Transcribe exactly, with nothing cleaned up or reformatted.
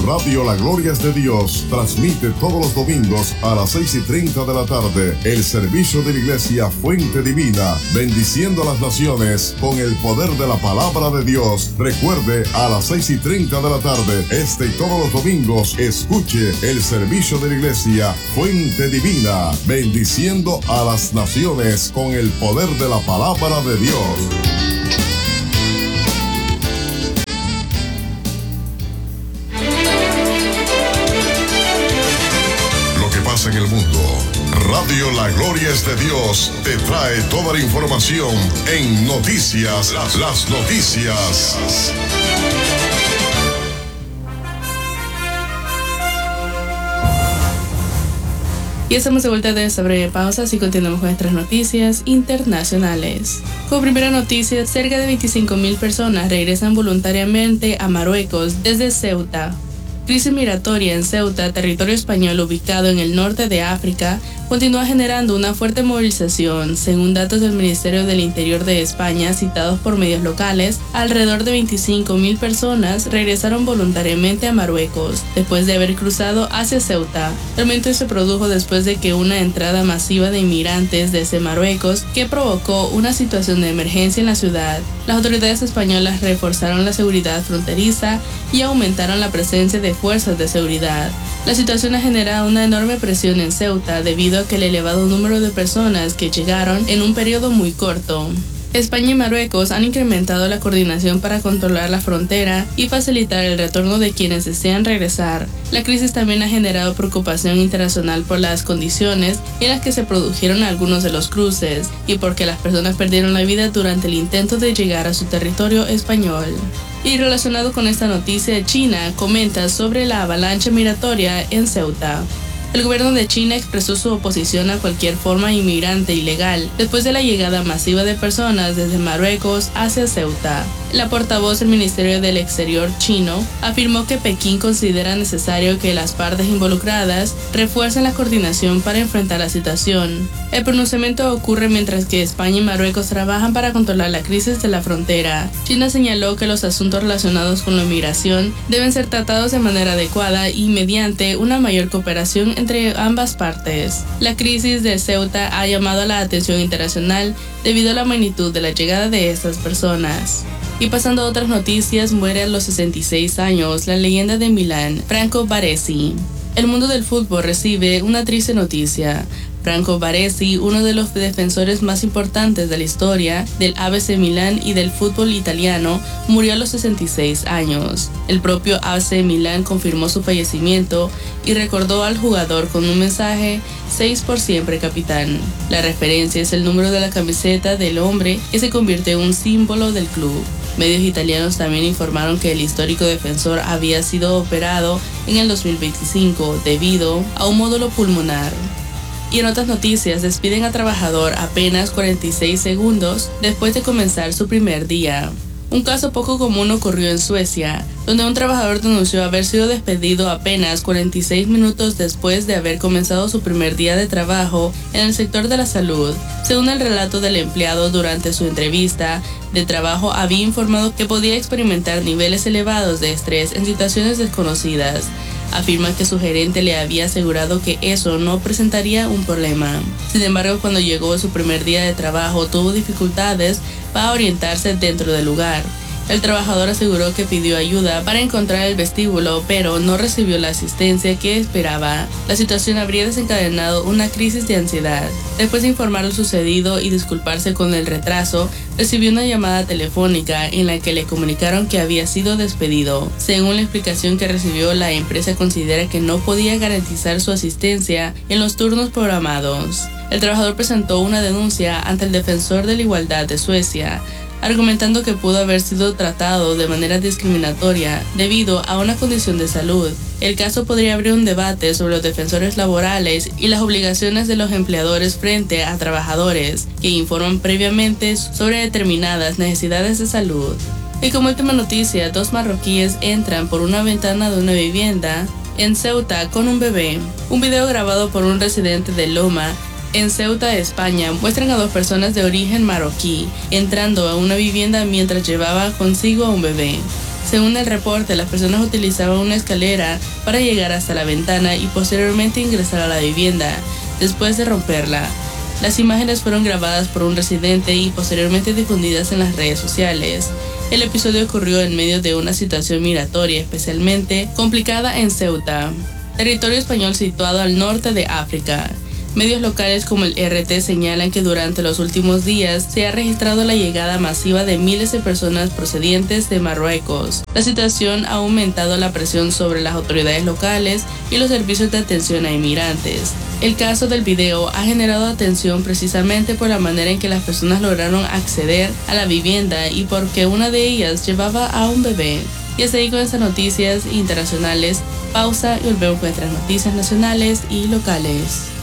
Radio La Gloria es de Dios transmite todos los domingos a las seis y treinta de la tarde el servicio de la Iglesia Fuente Divina, bendiciendo a las naciones con el poder de la palabra de Dios. Recuerde, a las seis y treinta de la tarde, este y todos los domingos, escuche el servicio de la Iglesia Fuente Divina, bendiciendo a las naciones con el poder de la palabra de Dios. En el mundo, Radio La Gloria es de Dios te trae toda la información en Noticias, las, las noticias. Y estamos de vuelta de esta breve pausa, así continuamos con nuestras noticias internacionales. Como primera noticia, cerca de veinticinco mil personas regresan voluntariamente a Marruecos desde Ceuta. Crisis migratoria en Ceuta, territorio español ubicado en el norte de África, continúa generando una fuerte movilización. Según datos del Ministerio del Interior de España citados por medios locales, alrededor de veinticinco mil personas regresaron voluntariamente a Marruecos después de haber cruzado hacia Ceuta. El aumento se produjo después de que una entrada masiva de inmigrantes desde Marruecos que provocó una situación de emergencia en la ciudad. Las autoridades españolas reforzaron la seguridad fronteriza y aumentaron la presencia de fuerzas de seguridad. La situación ha generado una enorme presión en Ceuta debido a que el elevado número de personas que llegaron en un periodo muy corto. España y Marruecos han incrementado la coordinación para controlar la frontera y facilitar el retorno de quienes desean regresar. La crisis también ha generado preocupación internacional por las condiciones en las que se produjeron algunos de los cruces y porque las personas perdieron la vida durante el intento de llegar a su territorio español. Y relacionado con esta noticia, China comenta sobre la avalancha migratoria en Ceuta. El gobierno de China expresó su oposición a cualquier forma inmigrante ilegal después de la llegada masiva de personas desde Marruecos hacia Ceuta. La portavoz del Ministerio del Exterior chino afirmó que Pekín considera necesario que las partes involucradas refuercen la coordinación para enfrentar la situación. El pronunciamiento ocurre mientras que España y Marruecos trabajan para controlar la crisis de la frontera. China señaló que los asuntos relacionados con la inmigración deben ser tratados de manera adecuada y mediante una mayor cooperación entre ambas partes. La crisis de Ceuta ha llamado la atención internacional debido a la magnitud de la llegada de estas personas. Y pasando a otras noticias, muere a los sesenta y seis años la leyenda de Milán, Franco Baresi. El mundo del fútbol recibe una triste noticia. Franco Baresi, uno de los defensores más importantes de la historia del A B C Milán y del fútbol italiano, murió a los sesenta y seis años. El propio A B C Milán confirmó su fallecimiento y recordó al jugador con un mensaje: seis por siempre, capitán. La referencia es el número de la camiseta del hombre que se convirtió en un símbolo del club. Medios italianos también informaron que el histórico defensor había sido operado en el dos mil veinticinco debido a un módulo pulmonar. Y en otras noticias, despiden a trabajador apenas cuarenta y seis segundos después de comenzar su primer día. Un caso poco común ocurrió en Suecia, donde un trabajador denunció haber sido despedido apenas cuarenta y seis minutos después de haber comenzado su primer día de trabajo en el sector de la salud. Según el relato del empleado, durante su entrevista de trabajo había informado que podía experimentar niveles elevados de estrés en situaciones desconocidas. Afirma que su gerente le había asegurado que eso no presentaría un problema. Sin embargo, cuando llegó su primer día de trabajo, tuvo dificultades para orientarse dentro del lugar. El trabajador aseguró que pidió ayuda para encontrar el vestíbulo, pero no recibió la asistencia que esperaba. La situación habría desencadenado una crisis de ansiedad. Después de informar lo sucedido y disculparse con el retraso, recibió una llamada telefónica en la que le comunicaron que había sido despedido. Según la explicación que recibió, la empresa considera que no podía garantizar su asistencia en los turnos programados. El trabajador presentó una denuncia ante el Defensor de la Igualdad de Suecia, argumentando que pudo haber sido tratado de manera discriminatoria debido a una condición de salud. El caso podría abrir un debate sobre los defensores laborales y las obligaciones de los empleadores frente a trabajadores que informan previamente sobre determinadas necesidades de salud. Y como última noticia, dos marroquíes entran por una ventana de una vivienda en Ceuta con un bebé. Un video grabado por un residente de Loma en Ceuta, España, muestran a dos personas de origen marroquí entrando a una vivienda mientras llevaba consigo a un bebé. Según el reporte, las personas utilizaban una escalera para llegar hasta la ventana y posteriormente ingresar a la vivienda, después de romperla. Las imágenes fueron grabadas por un residente y posteriormente difundidas en las redes sociales. El episodio ocurrió en medio de una situación migratoria especialmente complicada en Ceuta, territorio español situado al norte de África. Medios locales como el R T señalan que durante los últimos días se ha registrado la llegada masiva de miles de personas procedientes de Marruecos. La situación ha aumentado la presión sobre las autoridades locales y los servicios de atención a inmigrantes. El caso del video ha generado atención precisamente por la manera en que las personas lograron acceder a la vivienda y porque una de ellas llevaba a un bebé. Y hasta ahí con estas noticias internacionales. Pausa y volvemos con nuestras noticias nacionales y locales.